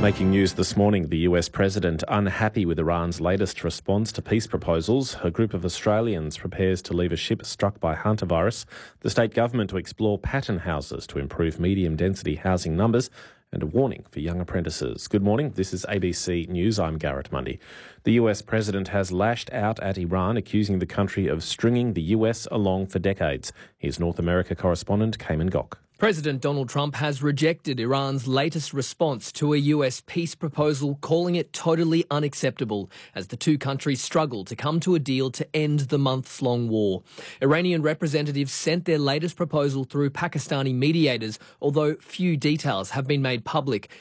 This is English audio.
Making news this morning, the US president unhappy with Iran's latest response to peace proposals. A group of Australians prepares to leave a ship struck by hantavirus. The state government to explore pattern houses to improve medium density housing numbers, and a warning for young apprentices. Good morning, this is ABC News. I'm Garrett Mundy. The US president has lashed out at Iran, accusing the country of stringing the US along for decades. Here's North America correspondent Cayman Gok. President Donald Trump has rejected Iran's latest response to a US peace proposal, calling it totally unacceptable as the two countries struggle to come to a deal to end the months-long war. Iranian representatives sent their latest proposal through Pakistani mediators, although few details have been made public.